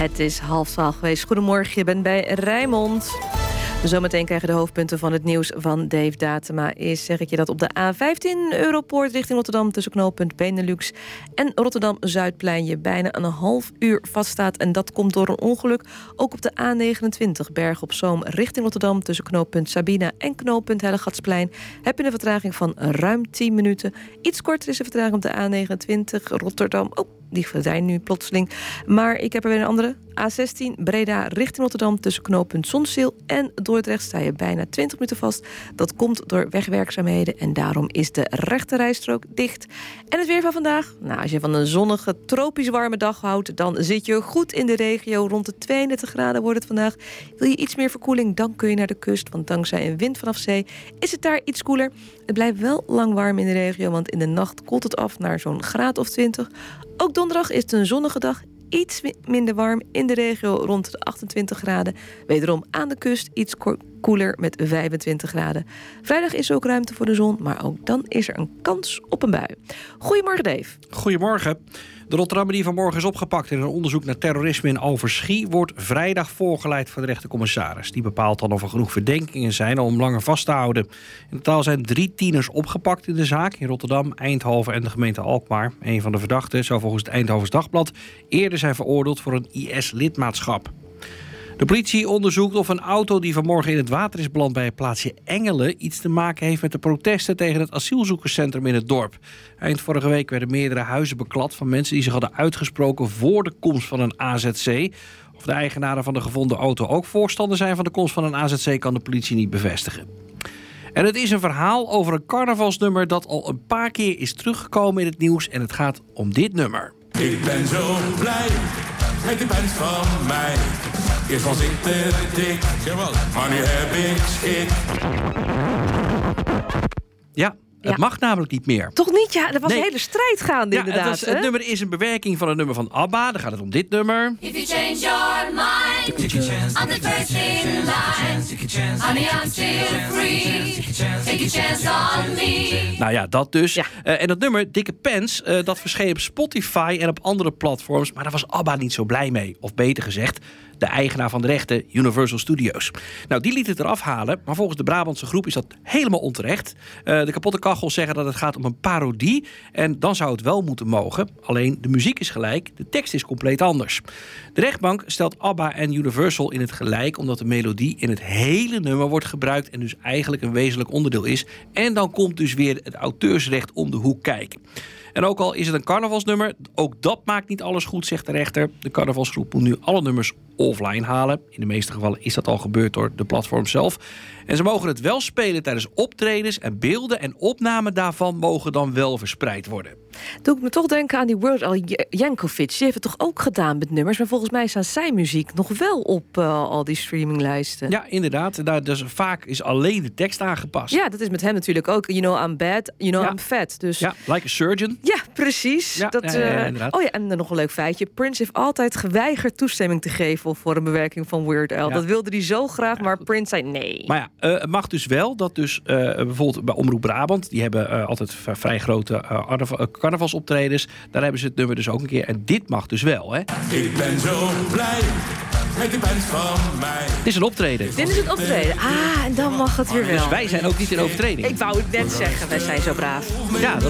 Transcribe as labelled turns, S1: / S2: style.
S1: Het is 11:30 geweest. Goedemorgen, je bent bij Rijnmond. Zometeen krijgen de hoofdpunten van het nieuws van Dave Datema. Eerst zeg ik je dat op de A15 Europoort richting Rotterdam tussen knooppunt Benelux en Rotterdam-Zuidplein je bijna een half uur vaststaat. En dat komt door een ongeluk. Ook op de A29 Berg op Zoom richting Rotterdam tussen knooppunt Sabina en knooppunt Hellegatsplein heb je een vertraging van ruim 10 minuten. Iets korter is de vertraging op de A29 Rotterdam. Die verdwijnt nu plotseling. Maar ik heb er weer een andere. A16 Breda richting Rotterdam tussen knooppunt Zonzeel en Dordrecht sta je bijna 20 minuten vast. Dat komt door wegwerkzaamheden en daarom is de rechterrijstrook dicht. En het weer van vandaag? Nou, als je van een zonnige, tropisch warme dag houdt, dan zit je goed in de regio. Rond de 32 graden wordt het vandaag. Wil je iets meer verkoeling, dan kun je naar de kust. Want dankzij een wind vanaf zee is het daar iets koeler. Het blijft wel lang warm in de regio, want in de nacht koelt het af naar zo'n graad of 20. Ook donderdag is het een zonnige dag. Iets minder warm in de regio rond de 28 graden. Wederom aan de kust iets koeler met 25 graden. Vrijdag is er ook ruimte voor de zon, maar ook dan is er een kans op een bui. Goedemorgen, Dave.
S2: Goedemorgen. De Rotterdammer die vanmorgen is opgepakt in een onderzoek naar terrorisme in Overschie wordt vrijdag voorgeleid voor de rechtercommissaris. Die bepaalt dan of er genoeg verdenkingen zijn om langer vast te houden. In totaal zijn 3 tieners opgepakt in de zaak in Rotterdam, Eindhoven en de gemeente Alkmaar. Een van de verdachten zou volgens het Eindhovens Dagblad eerder zijn veroordeeld voor een IS-lidmaatschap. De politie onderzoekt of een auto die vanmorgen in het water is beland bij het plaatsje Engelen iets te maken heeft met de protesten tegen het asielzoekerscentrum in het dorp. Eind vorige week werden meerdere huizen beklad van mensen die zich hadden uitgesproken voor de komst van een AZC. Of de eigenaren van de gevonden auto ook voorstander zijn van de komst van een AZC kan de politie niet bevestigen. En het is een verhaal over een carnavalsnummer dat al een paar keer is teruggekomen in het nieuws en het gaat om dit nummer.
S3: Ik ben zo blij met de band van mij. Eerst was ik te dik, maar nu heb ik schik.
S2: Ja, het mag namelijk niet meer.
S1: Toch niet? Ja, er was een hele strijd gaande inderdaad.
S2: Het nummer is een bewerking van een nummer van ABBA. Dan gaat het om dit nummer.
S4: If you change your mind, I'm the first in line. Honey, I'm still free. Take a chance on me.
S2: Nou ja, dat dus. Ja. En dat nummer, Dikke Pants, dat verscheen op Spotify en op andere platforms. Maar daar was ABBA niet zo blij mee. Of beter gezegd, de eigenaar van de rechten, Universal Studios. Nou, die liet het eraf halen, maar volgens de Brabantse groep is dat helemaal onterecht. De Kapotte Kachels zeggen dat het gaat om een parodie en dan zou het wel moeten mogen. Alleen de muziek is gelijk, de tekst is compleet anders. De rechtbank stelt ABBA en Universal in het gelijk omdat de melodie in het hele nummer wordt gebruikt en dus eigenlijk een wezenlijk onderdeel is. En dan komt dus weer het auteursrecht om de hoek kijken. En ook al is het een carnavalsnummer, ook dat maakt niet alles goed, zegt de rechter. De carnavalsgroep moet nu alle nummers offline halen. In de meeste gevallen is dat al gebeurd door de platform zelf. En ze mogen het wel spelen tijdens optredens en beelden en opnamen daarvan mogen dan wel verspreid worden.
S1: Doe ik me toch denken aan die Weird Al Yankovic. Die heeft het toch ook gedaan met nummers, maar volgens mij staat zijn muziek nog wel op al die streaminglijsten.
S2: Ja, inderdaad. Daar dus vaak is alleen de tekst aangepast.
S1: Ja, dat is met hem natuurlijk ook. You know I'm bad, you know I'm fat. Dus
S2: ja, like a surgeon.
S1: Ja, precies.
S2: Ja,
S1: dat,
S2: inderdaad.
S1: Oh ja, en dan nog een leuk feitje. Prince heeft altijd geweigerd toestemming te geven voor een bewerking van Weird Al. Ja. Dat wilde hij zo graag, maar Prince zei nee.
S2: Maar ja, het mag dus wel dat dus bijvoorbeeld bij Omroep Brabant, die hebben altijd vrij grote carnavalsoptredens. Daar hebben ze het nummer dus ook een keer. En dit mag dus wel, hè?
S3: Ik ben zo blij met de band van mij.
S2: Dit is een optreden.
S1: Dit is het optreden. Ah, en dan mag het weer wel.
S2: Dus wij zijn ook niet in overtreding.
S1: Ik wou het net zeggen, wij zijn zo braaf.
S2: Ja,